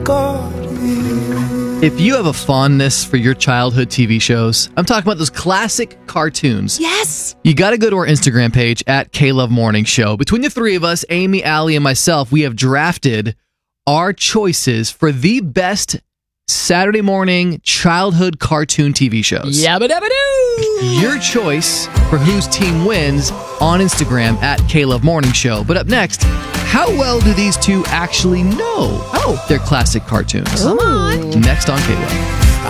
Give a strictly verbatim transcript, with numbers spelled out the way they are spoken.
got it. If you have a fondness for your childhood T V shows, I'm talking about those classic cartoons. Yes. You got to go to our Instagram page at K-Love Morning Show. Between the three of us, Amy, Allie, and myself, we have drafted our choices for the best Saturday morning childhood cartoon T V shows. Yabba dabba doo. Your choice for whose team wins on Instagram at K-Love Morning Show. But up next, how well do these two actually know Oh. their classic cartoons? Come on. Next on K-Love.